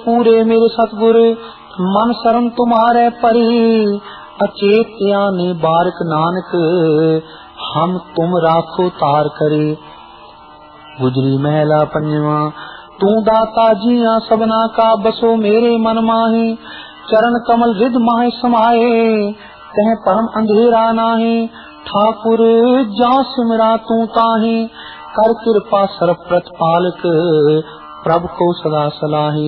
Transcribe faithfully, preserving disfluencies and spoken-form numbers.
पूरे मेरे सतगुर, मन शरण तुम्हारे परी। अचेत ने बारक नानक, हम तुम राखो तार करे। गुजरी महला पंजवा। तू दाता जिया सबना का, बसो मेरे मन माहे। चरण कमल रिद माहे समाये, तह परम अंधेरा नाहे। ठाकुर जा सिमरा तू ताहे, कर कृपा सर्व प्रतिपालक। प्रभु को सदा सलाहे।